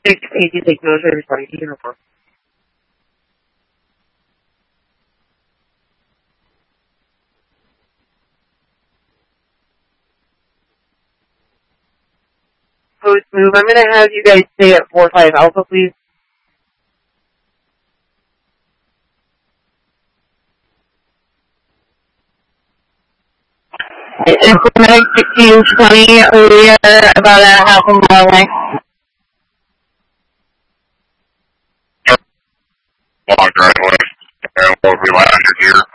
686 military response uniform. Post move. I'm going to have you guys stay at 4-5 Alpha, please. Implement 1620, we are about a half a mile away. Long driveway, and we'll be landing here.